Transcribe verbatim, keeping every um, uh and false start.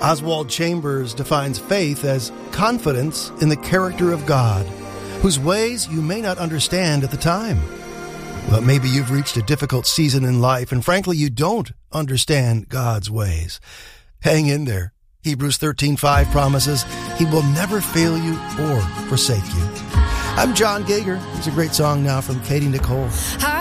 Oswald Chambers defines faith as confidence in the character of God, whose ways you may not understand at the time. But maybe you've reached a difficult season in life, and frankly, you don't understand God's ways. Hang in there. Hebrews thirteen five promises He will never fail you or forsake you. I'm John Gager. It's a great song now from Katie Nicole.